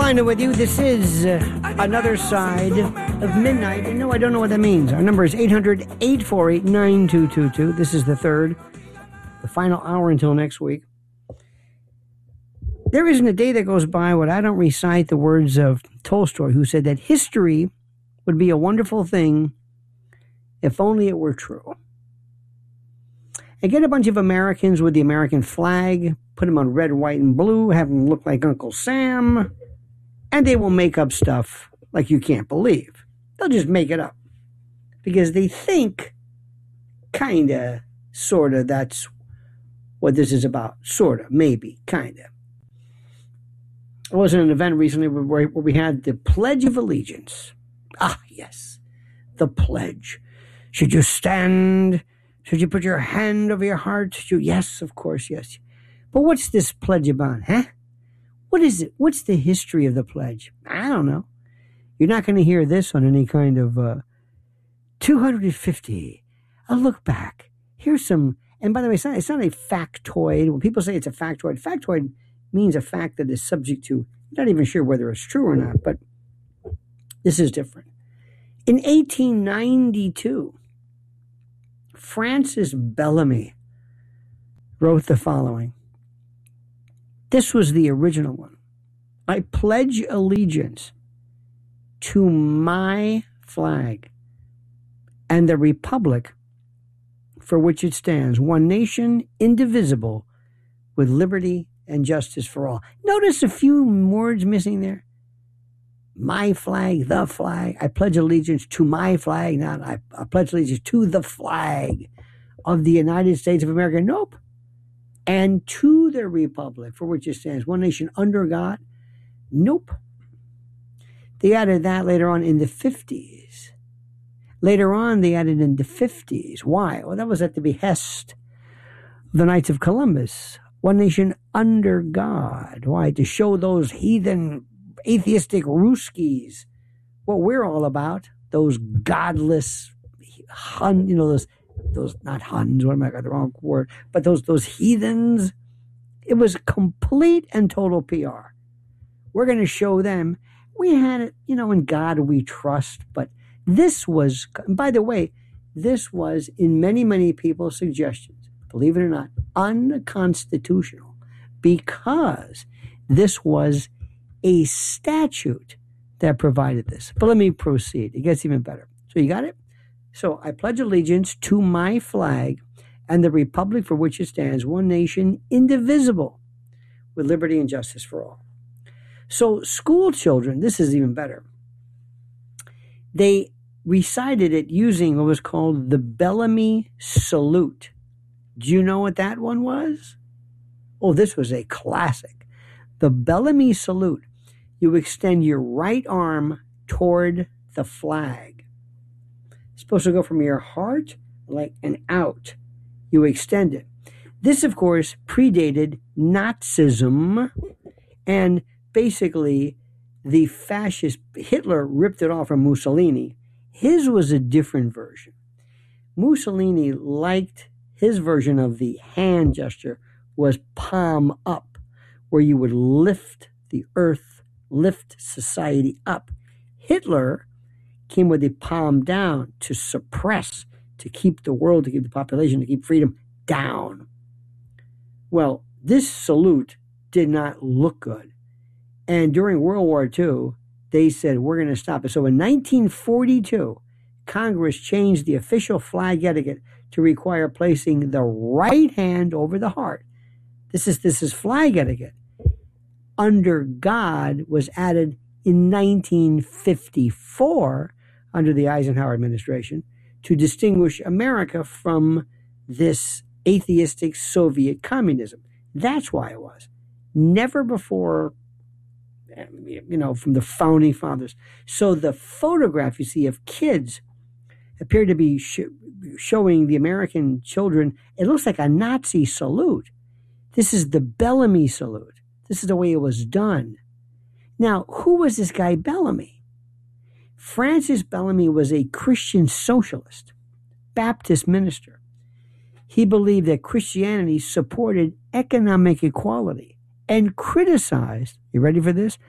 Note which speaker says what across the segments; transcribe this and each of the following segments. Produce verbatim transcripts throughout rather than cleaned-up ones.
Speaker 1: Finding with you. This is uh, Another Side of Midnight. And no, I don't know what that means. Our number is eight hundred, eight four eight, nine two two two. This is the third, the final hour until next week. There isn't a day that goes by when I don't recite the words of Tolstoy, who said that history would be a wonderful thing if only it were true. And get a bunch of Americans with the American flag, put them on red, white, and blue, have them look like Uncle Sam, and they will make up stuff like you can't believe. They'll just make it up because they think, kind of, sort of, that's what this is about. Sort of, maybe, kind of. I was at an event recently where, where we had the Pledge of Allegiance. Ah, yes, the pledge. Should you stand? Should you put your hand over your heart? Should you? Yes, of course, yes. But what's this pledge about, huh? What is it? What's the history of the pledge? I don't know. You're not going to hear this on any kind of uh, two hundred fifty. A look back. Here's some, and by the way, it's not, it's not a factoid. When people say it's a factoid, factoid means a fact that is subject to, you're not even sure whether it's true or not, but this is different. In eighteen ninety-two, Francis Bellamy wrote the following. This was the original one. I pledge allegiance to my flag and the republic for which it stands, one nation, indivisible, with liberty and justice for all. Notice a few words missing there. My flag, the flag. I pledge allegiance to my flag, not I, I pledge allegiance to the flag of the United States of America. Nope. And to the republic for which it stands, one nation under God. Nope. They added that later on in the fifties. Later on, they added in the fifties. Why? Well, that was at the behest of the Knights of Columbus. One nation under God. Why? To show those heathen, atheistic Ruskies what we're all about. Those godless, Hun, you know, those, those not Huns, what am I got the wrong word, but those, those heathens. It was complete and total P R. We're going to show them. We had it, you know, in God we trust, but this was, by the way, this was in many, many people's suggestions, believe it or not, unconstitutional because this was a statute that provided this. But let me proceed. It gets even better. So you got it? So I pledge allegiance to my flag and the republic for which it stands, one nation, indivisible, with liberty and justice for all. So school children, this is even better. They recited it using what was called the Bellamy Salute. Do you know what that one was? Oh, this was a classic. The Bellamy Salute. You extend your right arm toward the flag. It's supposed to go from your heart like and out. You extend it. This, of course, predated Nazism, and basically the fascist Hitler ripped it off from Mussolini. His was a different version. Mussolini liked his version of the hand gesture was palm up, where you would lift the earth, lift society up. Hitler came with the palm down to suppress, to keep the world, to keep the population, to keep freedom down. Well, this salute did not look good. And during World War Two, they said, we're going to stop it. So in nineteen forty-two, Congress changed the official flag etiquette to require placing the right hand over the heart. This is, this is flag etiquette. Under God was added in nineteen fifty-four under the Eisenhower administration to distinguish America from this atheistic Soviet communism. That's why it was. Never before, you know, from the founding fathers. So the photograph you see of kids appear to be sh- showing the American children, it looks like a Nazi salute. This is the Bellamy salute. This is the way it was done. Now, who was this guy Bellamy? Francis Bellamy was a Christian socialist, Baptist minister. He believed that Christianity supported economic equality and criticized, you ready for this,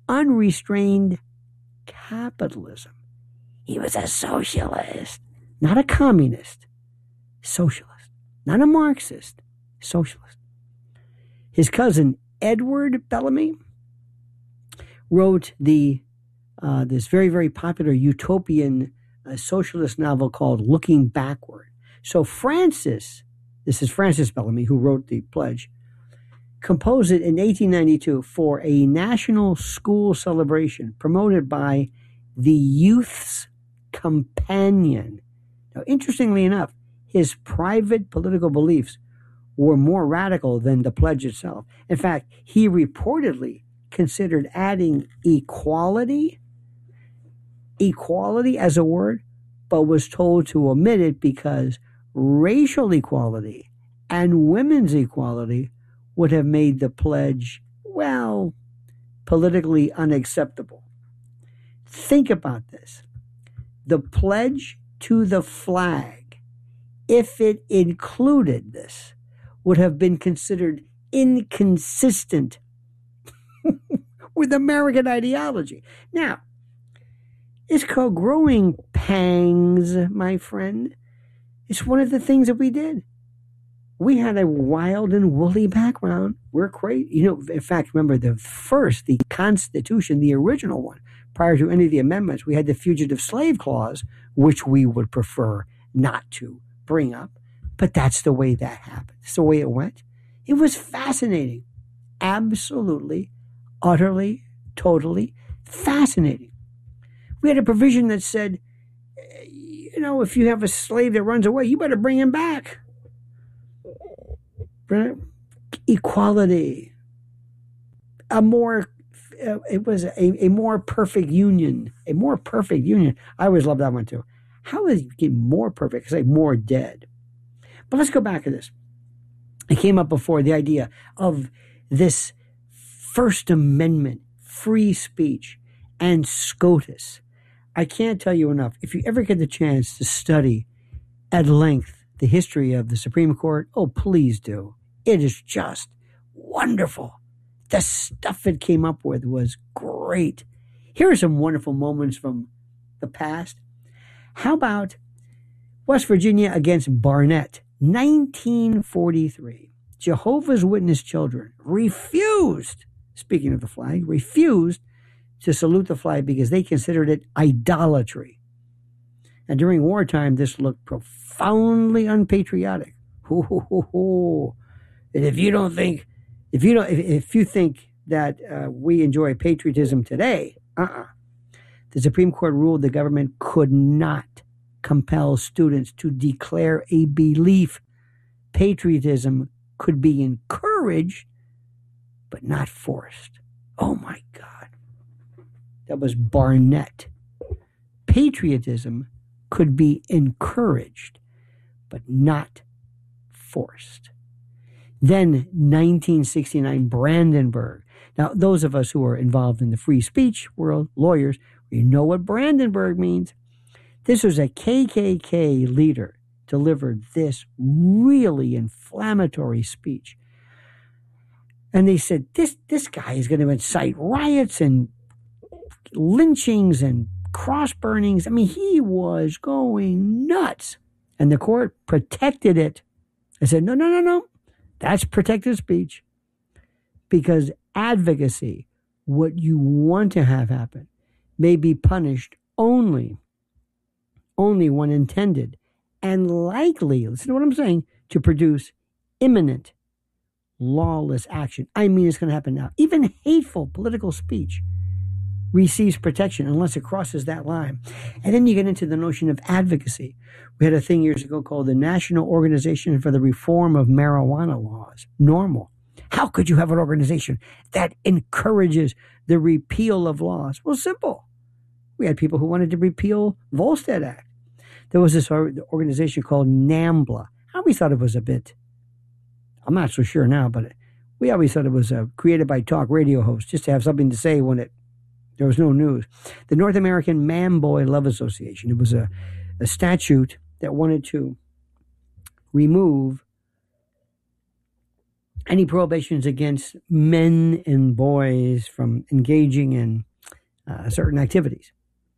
Speaker 1: unrestrained capitalism. He was a socialist, not a communist, socialist, not a Marxist, socialist. His cousin, Edward Bellamy, wrote the uh, this very, very popular utopian uh, socialist novel called Looking Backward. So Francis, this is Francis Bellamy, who wrote the Pledge, composed it in eighteen ninety-two for a national school celebration promoted by the Youth's Companion. Now, interestingly enough, his private political beliefs were more radical than the pledge itself. In fact, he reportedly considered adding equality, equality as a word, but was told to omit it because racial equality and women's equality would have made the pledge, well, politically unacceptable. Think about this. The pledge to the flag, if it included this, would have been considered inconsistent with American ideology. Now, it's called growing pangs, my friend. It's one of the things that we did. We had a wild and woolly background. We're crazy. You know, in fact, remember the first, the Constitution, the original one, prior to any of the amendments, we had the Fugitive Slave Clause, which we would prefer not to bring up. But that's the way that happened. It's the way it went. It was fascinating. Absolutely, utterly, totally fascinating. We had a provision that said, you know, if you have a slave that runs away, you better bring him back. Equality. A more, uh, it was a, a more perfect union. A more perfect union. I always love that one too. How is it get more perfect? It's like more dead. But let's go back to this. It came up before, the idea of this First Amendment, free speech, and SCOTUS. I can't tell you enough. If you ever get the chance to study at length the history of the Supreme Court, oh, please do. It is just wonderful. The stuff it came up with was great. Here are some wonderful moments from the past. How about West Virginia against Barnett, nineteen forty-three. Jehovah's Witness children refused, speaking of the flag, refused to salute the flag because they considered it idolatry. And during wartime, this looked profoundly unpatriotic. Ho, ho, ho, ho. And if you don't think, if you don't, if, if you think that uh, we enjoy patriotism today, uh-uh. The Supreme Court ruled the government could not compel students to declare a belief. Patriotism could be encouraged, but not forced. Oh my God. That was Barnett. Patriotism could be encouraged, but not forced. Then nineteen sixty-nine, Brandenburg. Now, those of us who are involved in the free speech world, lawyers, we know what Brandenburg means. This was a K K K leader delivered this really inflammatory speech. And they said, this, this guy is going to incite riots and lynchings and cross burnings. I mean, he was going nuts. And the court protected it. I said, no, no, no, no. That's protected speech. Because advocacy, what you want to have happen, may be punished only, only when intended and likely, listen to what I'm saying, to produce imminent lawless action. I mean, it's going to happen now. Even hateful political speech receives protection unless it crosses that line. And then you get into the notion of advocacy. We had a thing years ago called the National Organization for the Reform of Marijuana Laws, NORML. How could you have an organization that encourages the repeal of laws? Well, simple. We had people who wanted to repeal Volstead Act. There was this organization called NAMBLA. I always thought it was a bit, I'm not so sure now, but we always thought it was uh, created by talk radio hosts just to have something to say when it there was no news. The North American Man-Boy Love Association. It was a, a statute that wanted to remove any prohibitions against men and boys from engaging in uh, certain activities.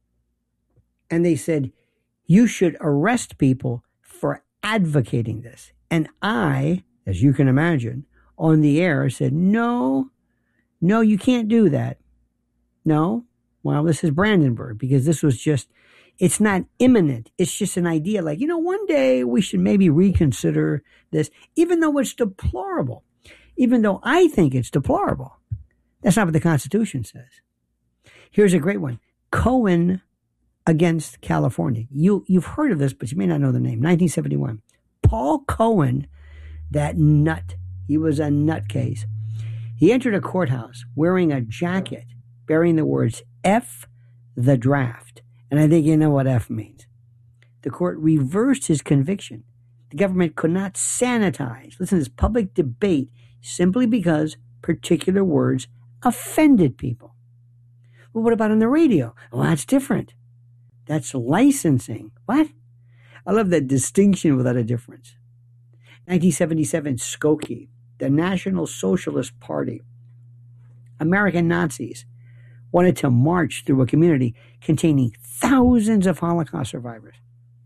Speaker 1: And they said, you should arrest people for advocating this. And I, as you can imagine, on the air said, no, no, you can't do that. No, well, this is Brandenburg, because this was just, it's not imminent. It's just an idea like, you know, one day we should maybe reconsider this, even though it's deplorable, even though I think it's deplorable. That's not what the Constitution says. Here's a great one. Cohen against California. You, you've heard of this, but you may not know the name. nineteen seventy-one. Paul Cohen, that nut, he was a nutcase. He entered a courthouse wearing a jacket bearing the words F the draft. And I think you know what F means. The court reversed his conviction. The government could not sanitize, listen to this, public debate simply because particular words offended people. Well, what about on the radio? Well, that's different. That's licensing. What? I love that distinction without a difference. nineteen seventy-seven, Skokie, the National Socialist Party. American Nazis wanted to march through a community containing thousands of Holocaust survivors.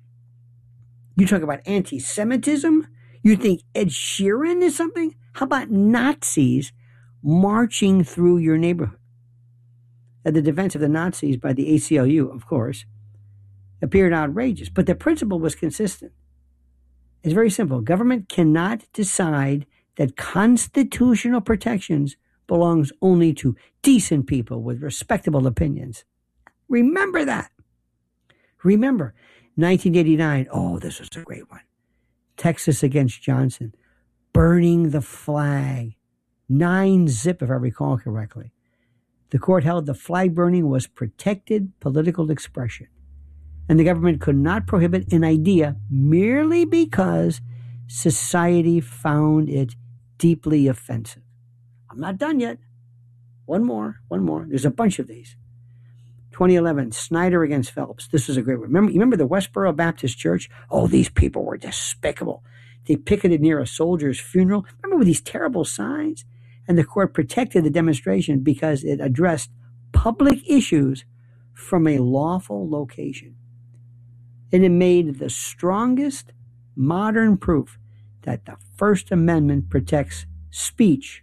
Speaker 1: You talk about anti-Semitism? You think Ed Sheeran is something? How about Nazis marching through your neighborhood? At the defense of the Nazis by the A C L U, of course, appeared outrageous, but the principle was consistent. It's very simple. Government cannot decide that constitutional protections belongs only to decent people with respectable opinions. Remember that. Remember, nineteen eighty-nine, oh, this was a great one. Texas against Johnson, burning the flag, nine zip, if I recall correctly. The court held the flag burning was protected political expression, and the government could not prohibit an idea merely because society found it deeply offensive. I'm not done yet. One more, one more. There's a bunch of these. twenty eleven, Snyder against Phelps. This was a great one. Remember, you remember the Westboro Baptist Church? Oh, these people were despicable. They picketed near a soldier's funeral. Remember with these terrible signs? And the court protected the demonstration because it addressed public issues from a lawful location. And it made the strongest modern proof that the First Amendment protects speech.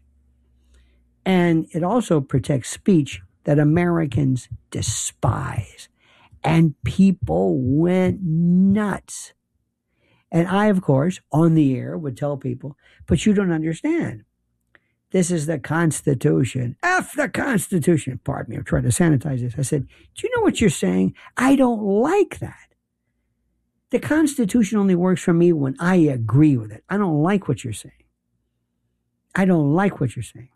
Speaker 1: And it also protects speech that Americans despise. And people went nuts. And I, of course, on the air would tell people, but you don't understand. This is the Constitution. F the Constitution. Pardon me, I'm trying to sanitize this. I said, do you know what you're saying? I don't like that. The Constitution only works for me when I agree with it. I don't like what you're saying. I don't like what you're saying.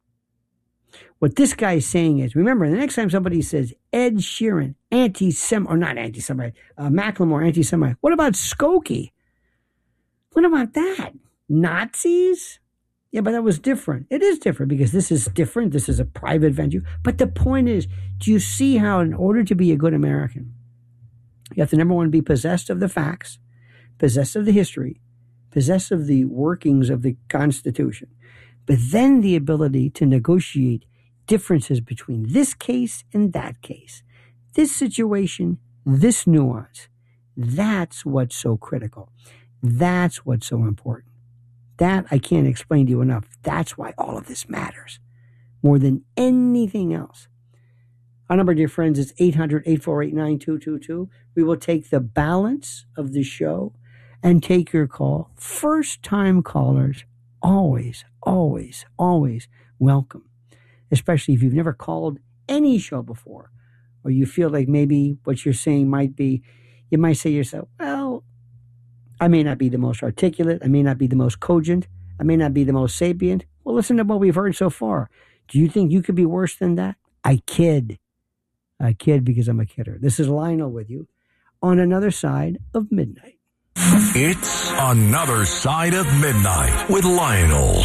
Speaker 1: What this guy is saying is, remember, the next time somebody says Ed Sheeran, anti-Semite, or not anti-Semite, uh, Macklemore, anti-Semite, what about Skokie? What about that? Nazis? Yeah, but that was different. It is different because this is different. This is a private venue. But the point is, do you see how in order to be a good American, you have to, number one, be possessed of the facts, possessed of the history, possessed of the workings of the Constitution, but then the ability to negotiate differences between this case and that case, this situation, this nuance. That's what's so critical. That's what's so important. That I can't explain to you enough. That's why all of this matters more than anything else. Our number, dear friends, is eight hundred, eight four eight, nine two two two. We will take the balance of the show and take your call. First-time callers, always, always, always welcome, especially if you've never called any show before, or you feel like maybe what you're saying might be, you might say to yourself, well, I may not be the most articulate, I may not be the most cogent, I may not be the most sapient. Well, listen to what we've heard so far. Do you think you could be worse than that? I kid. I kid because I'm a kidder. This is Lionel with you on Another Side of Midnight.
Speaker 2: It's Another Side of Midnight with Lionel.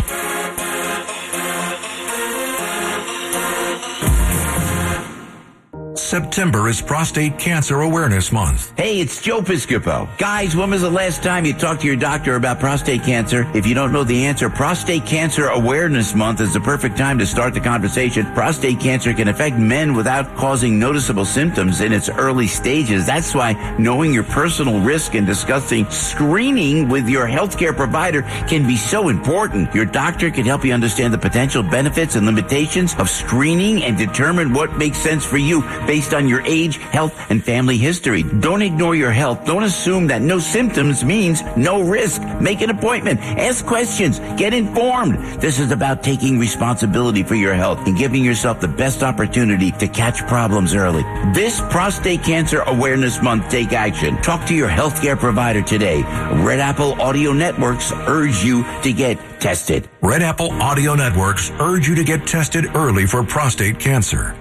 Speaker 2: September is Prostate Cancer Awareness Month.
Speaker 3: Hey, it's Joe Piscopo. Guys, when was the last time you talked to your doctor about prostate cancer? If you don't know the answer, Prostate Cancer Awareness Month is the perfect time to start the conversation. Prostate cancer can affect men without causing noticeable symptoms in its early stages. That's why knowing your personal risk and discussing screening with your healthcare provider can be so important. Your doctor can help you understand the potential benefits and limitations of screening and determine what makes sense for you based on your age, health, and family history. Don't ignore your health. Don't assume that no symptoms means no risk. Make an appointment. Ask questions. Get informed. This is about taking responsibility for your health and giving yourself the best opportunity to catch problems early. This Prostate Cancer Awareness Month, take action. Talk to your healthcare provider today. Red Apple Audio Networks urge you to get tested.
Speaker 2: Red Apple Audio Networks urge you to get tested early for prostate cancer.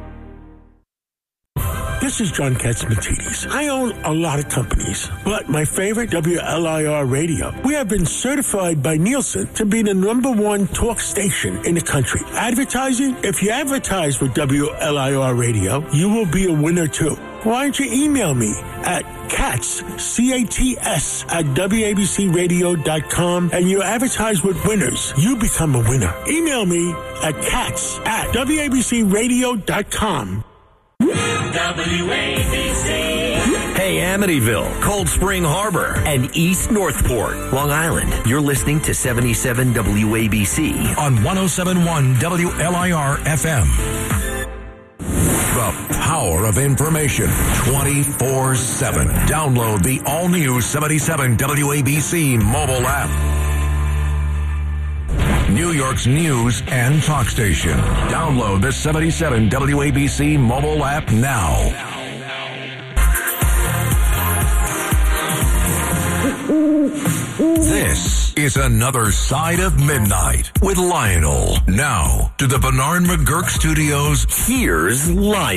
Speaker 4: This is John Katzmatidis. I own a lot of companies, but my favorite, W L I R Radio. We have been certified by Nielsen to be the number one talk station in the country. Advertising? If you advertise with W L I R Radio, you will be a winner too. Why don't you email me at Katz, C A T S, at W A B C radio dot com and you advertise with winners. You become a winner. Email me at Katz at W A B C radio dot com.
Speaker 5: W A B C.
Speaker 6: Hey, Amityville, Cold Spring Harbor, and East Northport, Long Island. You're listening to seventy-seven W A B C
Speaker 2: on one oh seven point one W L I R F M. The power of information twenty-four seven. Download the all-new seventy-seven W A B C mobile app. New York's news and talk station. Download the seventy-seven W A B C mobile app now. This is Another Side of Midnight with Lionel. Now to the Bernard McGurk Studios.
Speaker 6: Here's Lionel.